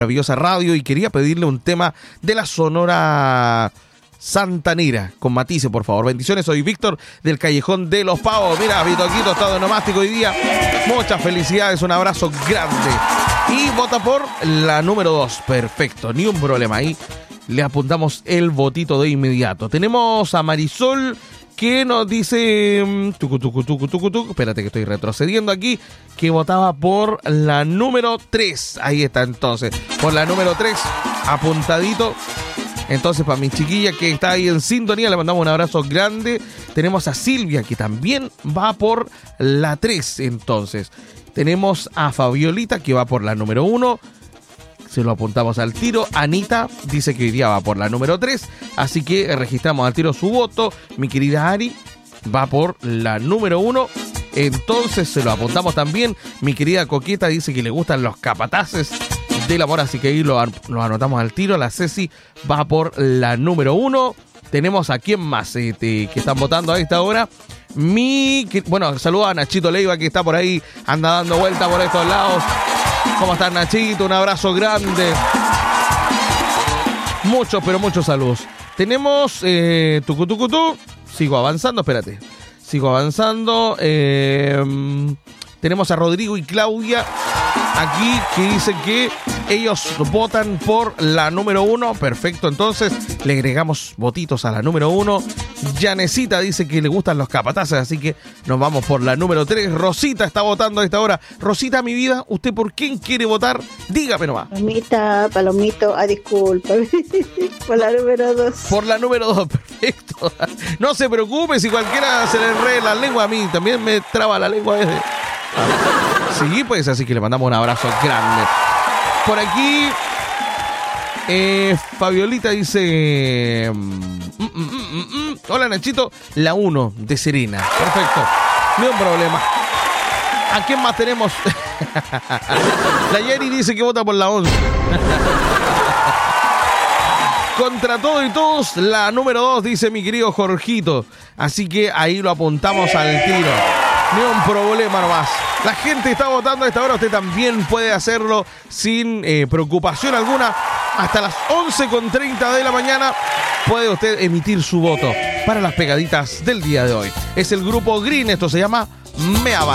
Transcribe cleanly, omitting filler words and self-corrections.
Maravillosa radio y quería pedirle un tema de la Sonora Santanera con matices, por favor. Bendiciones, soy Víctor del Callejón de los Pavos. Mira, Vitoquito, estado nomástico hoy día. Muchas felicidades, un abrazo grande. Y vota por la número 2. Perfecto, ni un problema. Ahí le apuntamos el votito de inmediato. Tenemos a Marisol que nos dice, espérate que estoy retrocediendo aquí, que votaba por la número 3. Ahí está entonces, por la número 3, apuntadito. Entonces para mi chiquilla que está ahí en sintonía, le mandamos un abrazo grande. Tenemos a Silvia que también va por la 3 entonces. Tenemos a Fabiolita que va por la número 1. Se lo apuntamos al tiro. Anita dice que hoy día va por la número 3. Así que registramos al tiro su voto. Mi querida Ari va por la número 1. Entonces se lo apuntamos también. Mi querida Coqueta dice que le gustan los capataces del amor. Así que ahí lo anotamos al tiro. La Ceci va por la número 1. Tenemos a quién más que están votando a esta hora. Bueno, saludos a Nachito Leiva que está por ahí. Anda dando vuelta por estos lados. ¿Cómo estás, Nachito? Un abrazo grande. Muchos, pero muchos saludos. Tenemos Sigo avanzando, espérate. Sigo avanzando. Tenemos a Rodrigo y Claudia aquí que dicen que ellos votan por la número 1. Perfecto, entonces le agregamos votitos a la número 1. Yanecita dice que le gustan los capataces, así que nos vamos por la número 3. Rosita está votando a esta hora. Rosita, mi vida, ¿usted por quién quiere votar? Dígame nomás. Palomito, disculpa. Por la número 2. Por la número 2, perfecto. No se preocupe si cualquiera se le enrede la lengua. A mí también me traba la lengua desde... Sí, pues así que le mandamos un abrazo grande. Por aquí Fabiolita dice hola Nachito, la 1 de Serena. Perfecto, no hay un problema. ¿A quién más tenemos? La Yeri dice que vota por la 11. Contra todo y todos, la número 2 dice mi querido Jorgito. Así que ahí lo apuntamos al tiro. Ni un problema nomás. La gente está votando a esta hora. Usted también puede hacerlo sin preocupación alguna. Hasta las 11:30 de la mañana puede usted emitir su voto para las pegaditas del día de hoy. Es el grupo Green. Esto se llama Me Avanza.